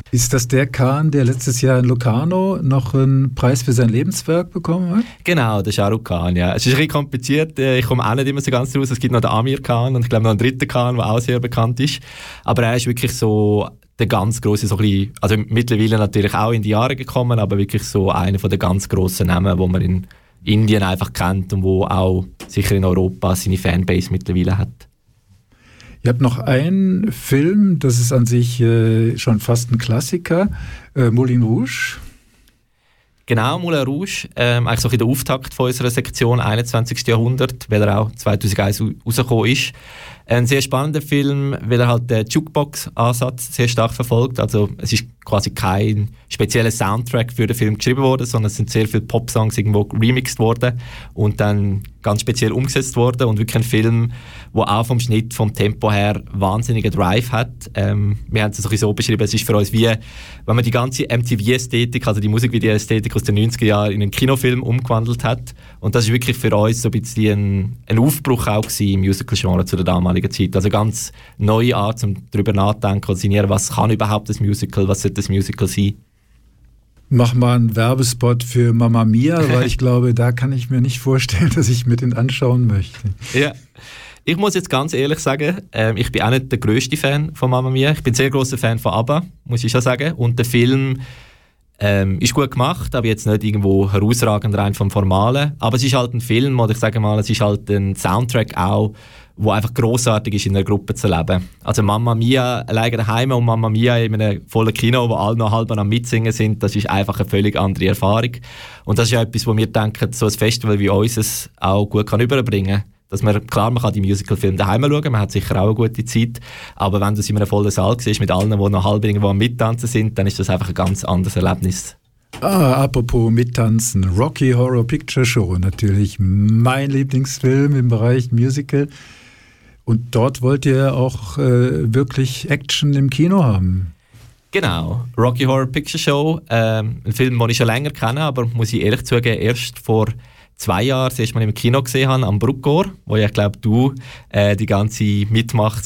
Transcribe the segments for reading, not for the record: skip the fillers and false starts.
Ist das der Khan, der letztes Jahr in Locarno noch einen Preis für sein Lebenswerk bekommen hat? Genau, der Shah Rukh Khan, ja. Es ist ein bisschen kompliziert, ich komme auch nicht immer so ganz raus. Es gibt noch den Amir Khan und ich glaube noch einen dritten Khan, der auch sehr bekannt ist. Aber er ist wirklich so der ganz grosse, so ein bisschen, also mittlerweile natürlich auch in die Jahre gekommen, aber wirklich so einer der ganz grossen Namen, wo man in Indien einfach kennt und wo auch sicher in Europa seine Fanbase mittlerweile hat. Ihr habt noch einen Film, das ist an sich schon fast ein Klassiker, Moulin Rouge. Genau, Moulin Rouge, eigentlich so ein bisschen der Auftakt von unserer Sektion 21. Jahrhundert, weil er auch 2001 rausgekommen ist. Ein sehr spannender Film, weil er halt den Jukebox-Ansatz sehr stark verfolgt. Also es ist quasi kein spezieller Soundtrack für den Film geschrieben worden, sondern es sind sehr viele Pop-Songs irgendwo remixed worden und dann ganz speziell umgesetzt worden und wirklich ein Film, der auch vom Schnitt, vom Tempo her wahnsinnigen Drive hat. Wir haben es so beschrieben, es ist für uns wie, wenn man die ganze MTV-Ästhetik, also die Musikvideo-Ästhetik aus den 90er Jahren in einen Kinofilm umgewandelt hat. Und das ist wirklich für uns so ein bisschen ein Aufbruch auch gewesen im Musical-Genre zu der damaligen Zeit. Also eine ganz neue Art, um darüber nachzudenken und zu sinnieren, was kann überhaupt das Musical, was sollte das Musical sein? Mach mal einen Werbespot für Mamma Mia, weil ich glaube, da kann ich mir nicht vorstellen, dass ich mir den anschauen möchte. Ja, ich muss jetzt ganz ehrlich sagen, ich bin auch nicht der grösste Fan von Mamma Mia. Ich bin ein sehr grosser Fan von ABBA, muss ich schon sagen. Und der Film ist gut gemacht, aber jetzt nicht irgendwo herausragend rein vom Formalen. Aber es ist halt ein Film, oder ich sage mal, es ist halt ein Soundtrack auch, wo einfach grossartig ist, in einer Gruppe zu leben. Also Mamma Mia alleine daheim und Mamma Mia in einem vollen Kino, wo alle noch halb am Mitsingen sind, das ist einfach eine völlig andere Erfahrung. Und das ist ja etwas, wo wir denken, so ein Festival wie unseres auch gut kann überbringen. Dass man, klar, man kann die Musicalfilme daheim schauen, man hat sicher auch eine gute Zeit, aber wenn du es in einem vollen Saal siehst, mit allen, die noch halb irgendwo am Mittanzen sind, dann ist das einfach ein ganz anderes Erlebnis. Apropos Mittanzen, Rocky Horror Picture Show, natürlich mein Lieblingsfilm im Bereich Musical. Und dort wollt ihr auch wirklich Action im Kino haben. Genau, Rocky Horror Picture Show, ein Film, den ich schon länger kenne, aber muss ich ehrlich zugeben, erst vor 2 Jahren das erste Mal im Kino gesehen habe, am Bruckor, wo ich glaube, du das ganze Mitmachen.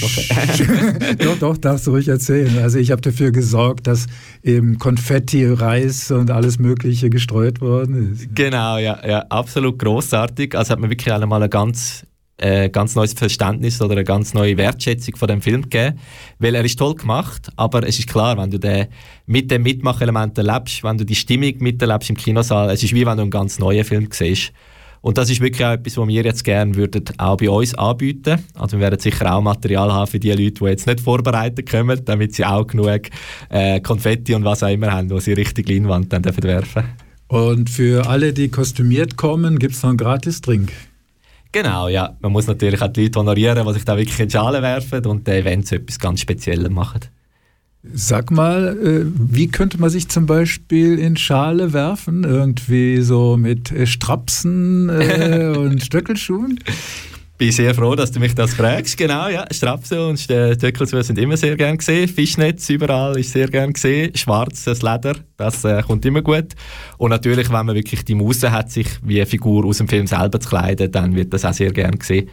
Doch, darfst du ruhig erzählen. Also ich habe dafür gesorgt, dass eben Konfetti, Reis und alles Mögliche gestreut worden ist. Genau, ja, absolut grossartig. Also hat mir wirklich einmal ein ganz neues Verständnis oder eine ganz neue Wertschätzung von dem Film gegeben, weil er ist toll gemacht, aber es ist klar, wenn du den mit dem Mitmachelement erlebst, wenn du die Stimmung miterlebst im Kinosaal, es ist wie wenn du einen ganz neuen Film siehst. Und das ist wirklich auch etwas, was wir jetzt gerne würden auch bei uns anbieten. Also wir werden sicher auch Material haben für die Leute, die jetzt nicht vorbereitet kommen, damit sie auch genug Konfetti und was auch immer haben, wo sie richtig Leinwand dann werfen dürfen. Und für alle, die kostümiert kommen, gibt es noch einen Gratis-Drink. Genau, ja. Man muss natürlich auch die Leute honorieren, die sich da wirklich in die Schale werfen und den Events etwas ganz Spezielles machen. Sag mal, wie könnte man sich zum Beispiel in Schale werfen? Irgendwie so mit Strapsen und Stöckelschuhen? Ich bin sehr froh, dass du mich das fragst. Genau, ja. Strapsen und Stöckelschuhe sind immer sehr gern gesehen. Fischnetz überall ist sehr gern gesehen. Schwarzes Leder, das kommt immer gut. Und natürlich, wenn man wirklich die Muße hat, sich wie eine Figur aus dem Film selber zu kleiden, dann wird das auch sehr gern gesehen.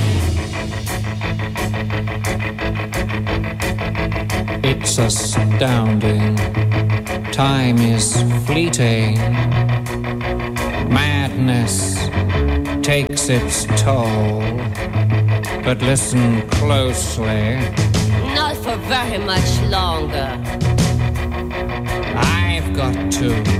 It's astounding. Time is fleeting. Madness takes its toll. But listen closely. Not for very much longer. I've got to